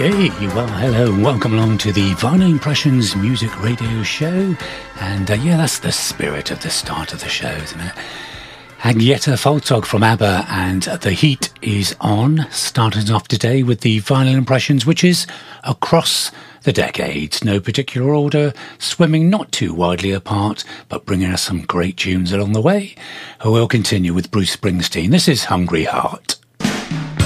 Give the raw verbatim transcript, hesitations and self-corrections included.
Okay, well, hello and welcome along to the Vinyl Impressions Music Radio Show. And uh, yeah, that's the spirit of the start of the show, isn't it? Agneta Faltog from ABBA and The Heat is on, starting off today with the Vinyl Impressions, which is across the decades. No particular order, swimming not too widely apart, but bringing us some great tunes along the way. We'll continue with Bruce Springsteen. This is Hungry Heart.